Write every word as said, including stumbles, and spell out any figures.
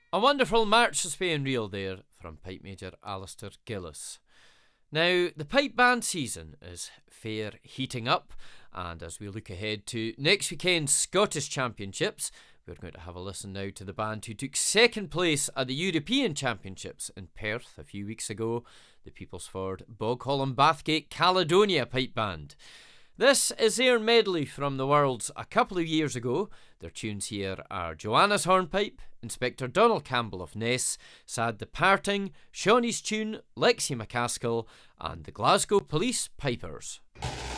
A wonderful march is being reeled there from Pipe Major Alistair Gillis. Now, the pipe band season is fair heating up, and as we look ahead to next weekend's Scottish Championships, we're going to have a listen now to the band who took second place at the European Championships in Perth a few weeks ago, the Peoplesford Bogholm Bathgate Caledonia Pipe Band. This is their medley from the Worlds a couple of years ago. Their tunes here are Joanna's Hornpipe, Inspector Donald Campbell of Ness, Sad the Parting, Shawnee's Tune, Lexi McCaskill, and the Glasgow Police Pipers.